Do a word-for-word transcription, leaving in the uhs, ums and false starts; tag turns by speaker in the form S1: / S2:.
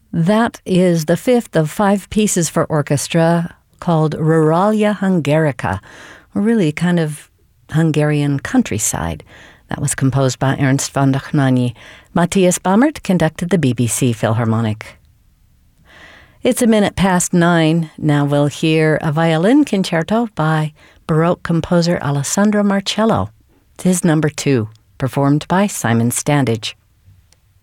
S1: That is the fifth of five pieces for orchestra called Ruralia Hungarica, or really kind of Hungarian countryside. That was composed by Ernst von Dohnányi. Matthias Baumert conducted the B B C Philharmonic. It's a minute past nine. Now we'll hear a violin concerto by Baroque composer Alessandro Marcello. It's his number two, performed by Simon Standage.